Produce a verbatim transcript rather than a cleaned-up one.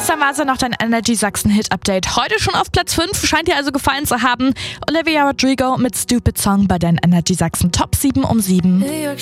Gestern war es ja noch dein Energy Sachsen Hit Update. Heute schon auf Platz fünf, scheint dir also gefallen zu haben. Olivia Rodrigo mit Stupid Song bei deinen Energy Sachsen Top sieben um sieben.